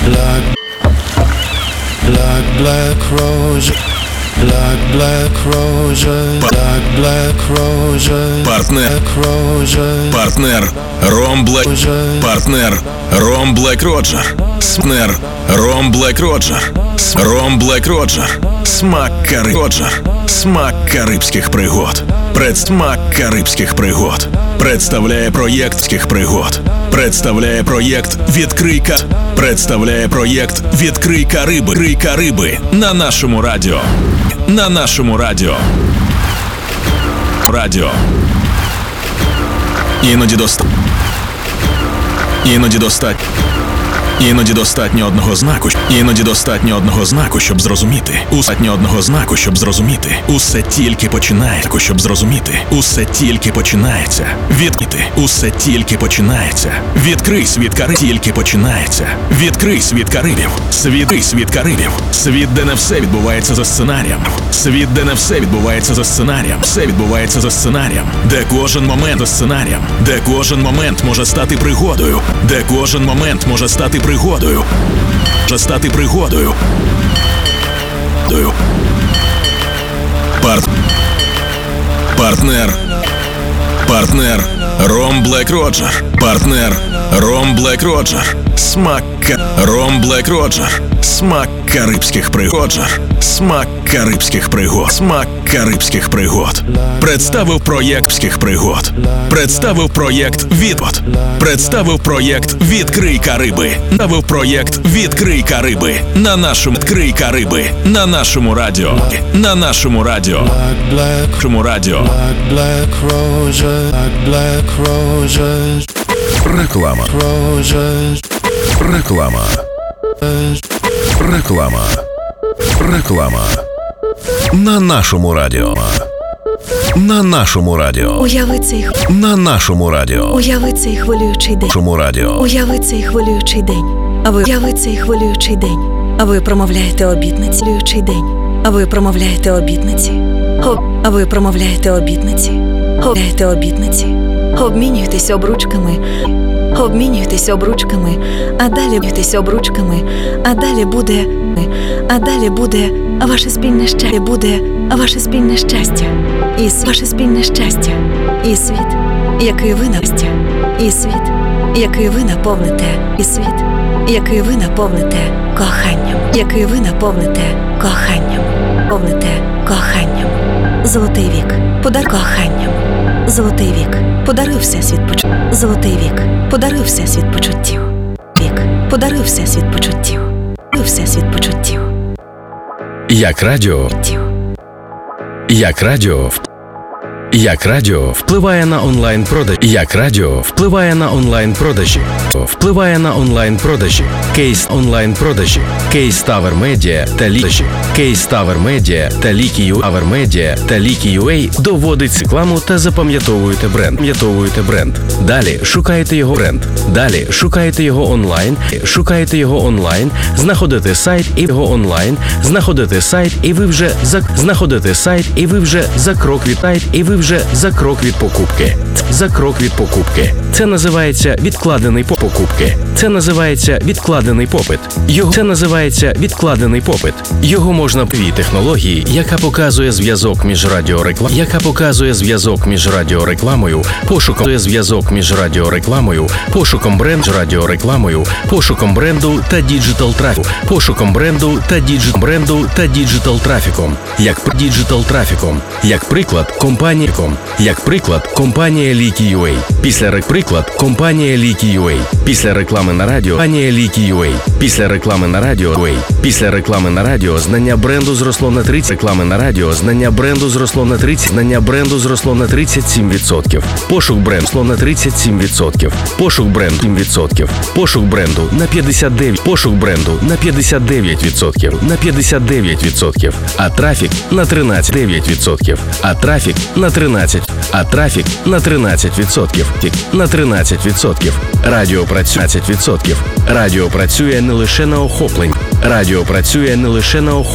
Like black roses, like black roses, like black roses. Партнер Ром Блек. Партнер Ром Блек Роджер. Партнер Ром Блек Роджер. Ром Блек Роджер. Смак карибських пригод. Смак карибських пригод. Представляє проєктських пригод. Представляє проєкт «Відкрий Кариби». «Відкрий Кариби» на нашому радіо. На нашому радіо. Іноді достатньо одного знаку, щоб зрозуміти. Усе тільки починається. Усе тільки починається. Відкрий світ Карибів. Світ Карибів. Світ, де не все відбувається за сценарієм. Все відбувається за сценарієм. Де кожен момент може стати пригодою. Партнер Ром Блек Роджер. Партнер Ром Блек Роджер. Ром Блек Роджер. Смак карибських пригод. Представив проєкт «Відкрий Кариби». На нашому радіо. Реклама. На нашому радіо. Уяви цей хвилюючий день. А ви промовляєте обітниці. Обмінюєтеся обручками, а далі буде ваше спільне щастя. І світ, який ви наповните коханням. Золотий вік подарує всесвіт почуттів. Як радіо впливає на онлайн-продажі. Кейс онлайн-продажі. Кейс Tower Media та Leaky.ua доводить рекламу та запам'ятовуєте бренд. Далі шукаєте його онлайн, знаходите сайт і ви вже за крок від покупки. Це називається відкладений попит. Його можна новій технології, яка показує зв'язок між радіорекламою, пошуком бренду та діджитал трафіком. Як приклад, компанія Leaky.ua. Після реклами на радіо знання бренду зросло на 37%. Пошук бренду на 37%. Пошук бренду на 59%. А трафік на 13%. На 13%. Радіо працює не лише на охоплення.